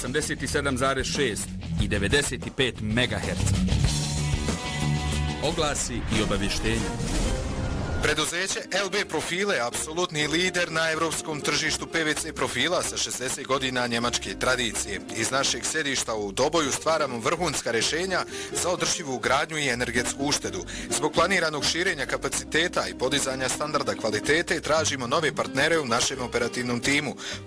87,6 i 95 MHz. Oglasi i obavještenja. Preduzeće LB Profile je apsolutni lider na evropskom tržištu PVC profila sa 60 godina njemačke tradicije. Iz našeg sedišta u Doboju stvaramo vrhunska rješenja za održivu gradnju i energetsku uštedu. Zbog planiranog širenja kapaciteta i podizanja standarda kvalitete tražimo nove partnere u našem operativnom timu.